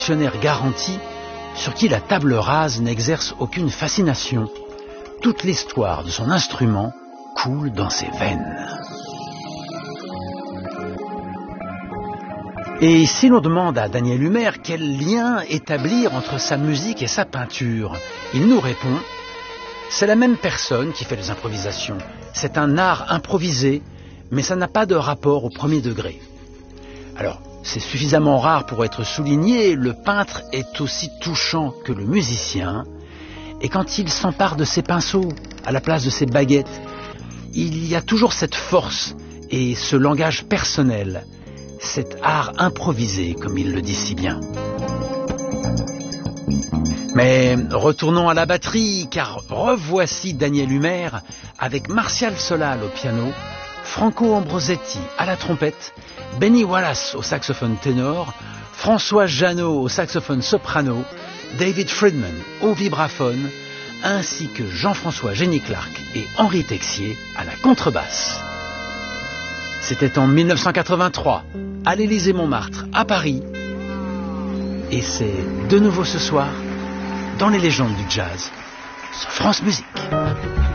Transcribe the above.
Fonctionnaire garanti sur qui la table rase n'exerce aucune fascination. Toute l'histoire de son instrument coule dans ses veines. Et si l'on demande à Daniel Humer quel lien établir entre sa musique et sa peinture, il nous répond: c'est la même personne qui fait les improvisations. C'est un art improvisé, mais ça n'a pas de rapport au premier degré. Alors, c'est suffisamment rare pour être souligné, le peintre est aussi touchant que le musicien, et quand il s'empare de ses pinceaux à la place de ses baguettes, il y a toujours cette force et ce langage personnel, cet art improvisé, comme il le dit si bien. Mais retournons à la batterie, car revoici Daniel Humer avec Martial Solal au piano, Franco Ambrosetti à la trompette, Benny Wallace au saxophone ténor, François Jeannot au saxophone soprano, David Friedman au vibraphone, ainsi que Jean-François Génie-Clark et Henri Texier à la contrebasse. C'était en 1983, à l'Élysée-Montmartre, à Paris. Et c'est de nouveau ce soir, dans les légendes du jazz, sur France Musique.